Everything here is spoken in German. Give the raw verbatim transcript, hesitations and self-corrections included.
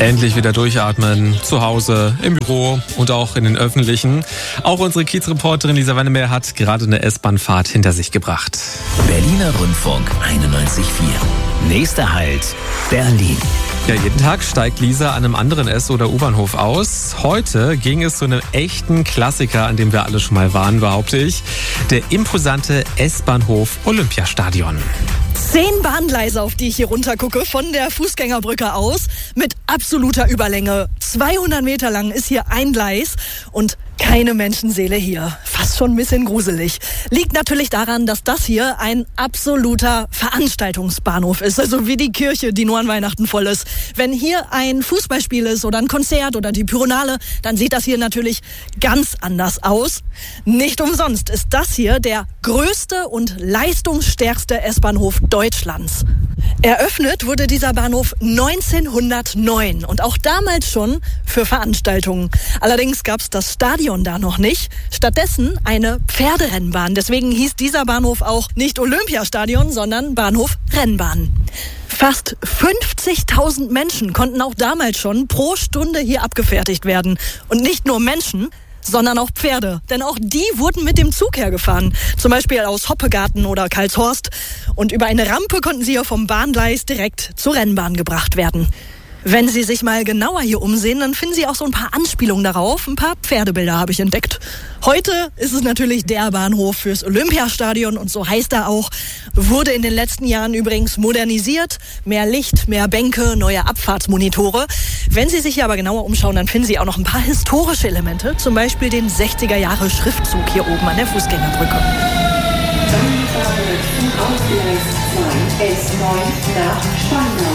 Endlich wieder durchatmen, zu Hause, im Büro und auch in den Öffentlichen. Auch unsere Kiezreporterin Lisa Wennemeyer hat gerade eine S-Bahn-Fahrt hinter sich gebracht. Berliner Rundfunk einundneunzig Komma vier. Nächster Halt, Berlin. Ja, jeden Tag steigt Lisa an einem anderen S- oder U-Bahnhof aus. Heute ging es zu einem echten Klassiker, an dem wir alle schon mal waren, behaupte ich. Der imposante S-Bahnhof Olympiastadion. Zehn Bahngleise, auf die ich hier runter gucke, von der Fußgängerbrücke aus, mit absoluter Überlänge. zweihundert Meter lang ist hier ein Gleis und keine Menschenseele hier. Fast schon ein bisschen gruselig. Liegt natürlich daran, dass das hier ein absoluter Veranstaltungsbahnhof ist. Also wie die Kirche, die nur an Weihnachten voll ist. Wenn hier ein Fußballspiel ist oder ein Konzert oder die Pyronale, dann sieht das hier natürlich ganz anders aus. Nicht umsonst ist das hier der größte und leistungsstärkste S-Bahnhof Deutschlands. Eröffnet wurde dieser Bahnhof neunzehnhundertneun und auch damals schon für Veranstaltungen. Allerdings gab es das Stadion da noch nicht. Stattdessen eine Pferderennbahn. Deswegen hieß dieser Bahnhof auch nicht Olympiastadion, sondern Bahnhof Rennbahn. Fast fünfzigtausend Menschen konnten auch damals schon pro Stunde hier abgefertigt werden. Und nicht nur Menschen, sondern auch Pferde. Denn auch die wurden mit dem Zug hergefahren. Zum Beispiel aus Hoppegarten oder Karlshorst. Und über eine Rampe konnten sie hier vom Bahngleis direkt zur Rennbahn gebracht werden. Wenn Sie sich mal genauer hier umsehen, dann finden Sie auch so ein paar Anspielungen darauf. Ein paar Pferdebilder habe ich entdeckt. Heute ist es natürlich der Bahnhof fürs Olympiastadion und so heißt er auch. Wurde in den letzten Jahren übrigens modernisiert. Mehr Licht, mehr Bänke, neue Abfahrtsmonitore. Wenn Sie sich hier aber genauer umschauen, dann finden Sie auch noch ein paar historische Elemente. Zum Beispiel den sechziger Jahre Schriftzug hier oben an der Fußgängerbrücke. S neun nach Steinau.